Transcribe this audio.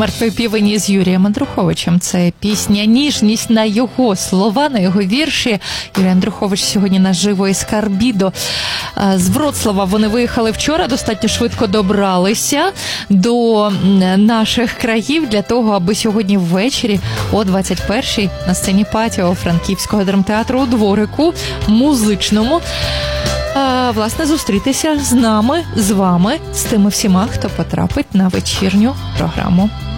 «Мертвої півені» з Юрієм Андруховичем. Це пісня «Ніжність» на його слова, на його вірші. Юрій Андрухович сьогодні наживо із Карбідо. З Вроцлава вони виїхали вчора, достатньо швидко добралися до наших країв для того, аби сьогодні ввечері о 21-й на сцені Патіо Франківського драмтеатру у Дворику музичному власне зустрітися з нами, з вами, з тими всіма, хто потрапить на вечірню програму